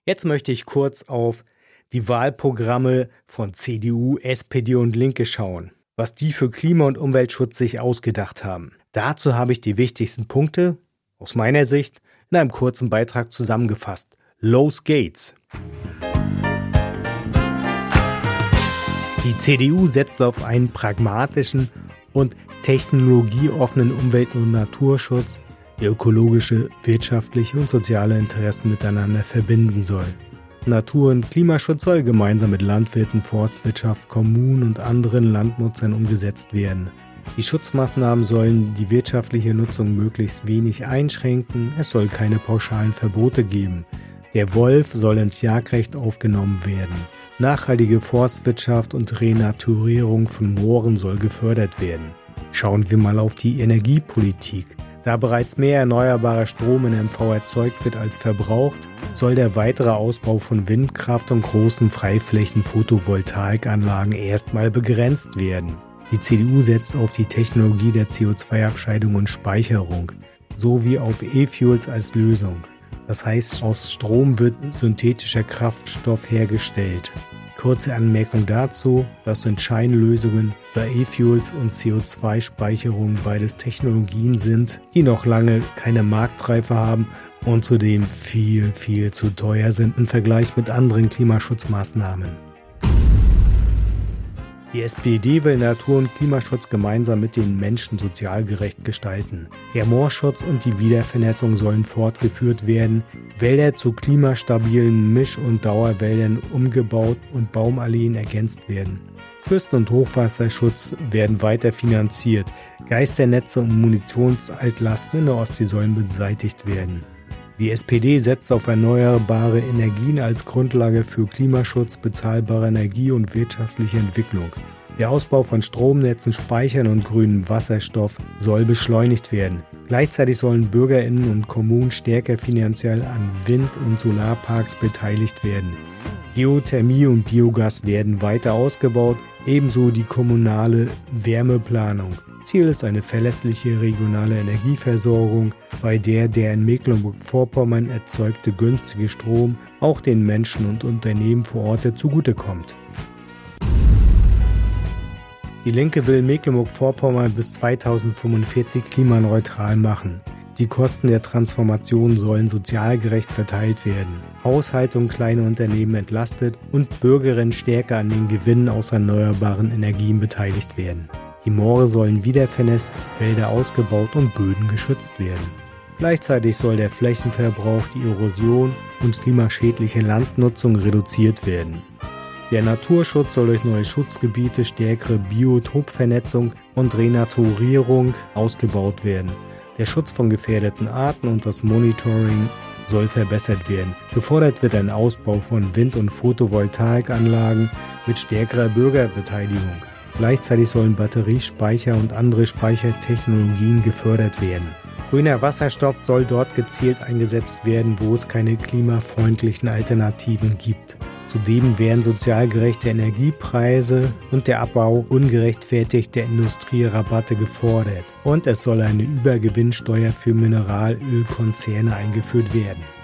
Jetzt möchte ich kurz auf die Wahlprogramme von CDU, SPD und Linke schauen, was die für Klima- und Umweltschutz sich ausgedacht haben. Dazu habe ich die wichtigsten Punkte, aus meiner Sicht, in einem kurzen Beitrag zusammengefasst. Los geht's! Die CDU setzt auf einen pragmatischen und technologieoffenen Umwelt- und Naturschutz, der ökologische, wirtschaftliche und soziale Interessen miteinander verbinden soll. Natur- und Klimaschutz soll gemeinsam mit Landwirten, Forstwirtschaft, Kommunen und anderen Landnutzern umgesetzt werden. Die Schutzmaßnahmen sollen die wirtschaftliche Nutzung möglichst wenig einschränken. Es soll keine pauschalen Verbote geben. Der Wolf soll ins Jagdrecht aufgenommen werden. Nachhaltige Forstwirtschaft und Renaturierung von Mooren soll gefördert werden. Schauen wir mal auf die Energiepolitik. Da bereits mehr erneuerbarer Strom in MV erzeugt wird als verbraucht, soll der weitere Ausbau von Windkraft und großen Freiflächen-Photovoltaikanlagen erstmal begrenzt werden. Die CDU setzt auf die Technologie der CO2-Abscheidung und Speicherung sowie auf E-Fuels als Lösung. Das heißt, aus Strom wird synthetischer Kraftstoff hergestellt. Kurze Anmerkung dazu, das sind Scheinlösungen, da E-Fuels und CO2-Speicherung beides Technologien sind, die noch lange keine Marktreife haben und zudem viel zu teuer sind im Vergleich mit anderen Klimaschutzmaßnahmen. Die SPD will Natur- und Klimaschutz gemeinsam mit den Menschen sozial gerecht gestalten. Der Moorschutz und die Wiedervernässung sollen fortgeführt werden, Wälder zu klimastabilen Misch- und Dauerwäldern umgebaut und Baumalleen ergänzt werden. Küsten- und Hochwasserschutz werden weiter finanziert, Geisternetze und Munitionsaltlasten in der Ostsee sollen beseitigt werden. Die SPD setzt auf erneuerbare Energien als Grundlage für Klimaschutz, bezahlbare Energie und wirtschaftliche Entwicklung. Der Ausbau von Stromnetzen, Speichern und grünem Wasserstoff soll beschleunigt werden. Gleichzeitig sollen BürgerInnen und Kommunen stärker finanziell an Wind- und Solarparks beteiligt werden. Geothermie und Biogas werden weiter ausgebaut, ebenso die kommunale Wärmeplanung. Ziel ist eine verlässliche regionale Energieversorgung, bei der in Mecklenburg-Vorpommern erzeugte günstige Strom auch den Menschen und Unternehmen vor Ort zugutekommt. Die Linke will Mecklenburg-Vorpommern bis 2045 klimaneutral machen. Die Kosten der Transformation sollen sozial gerecht verteilt werden, Haushalte und kleine Unternehmen entlastet und Bürgerinnen stärker an den Gewinnen aus erneuerbaren Energien beteiligt werden. Die Moore sollen wiedervernässt, Wälder ausgebaut und Böden geschützt werden. Gleichzeitig soll der Flächenverbrauch, die Erosion und klimaschädliche Landnutzung reduziert werden. Der Naturschutz soll durch neue Schutzgebiete, stärkere Biotopvernetzung und Renaturierung ausgebaut werden. Der Schutz von gefährdeten Arten und das Monitoring soll verbessert werden. Gefordert wird ein Ausbau von Wind- und Photovoltaikanlagen mit stärkerer Bürgerbeteiligung. Gleichzeitig sollen Batteriespeicher und andere Speichertechnologien gefördert werden. Grüner Wasserstoff soll dort gezielt eingesetzt werden, wo es keine klimafreundlichen Alternativen gibt. Zudem werden sozial gerechte Energiepreise und der Abbau ungerechtfertigter Industrierabatte gefordert. Und es soll eine Übergewinnsteuer für Mineralölkonzerne eingeführt werden.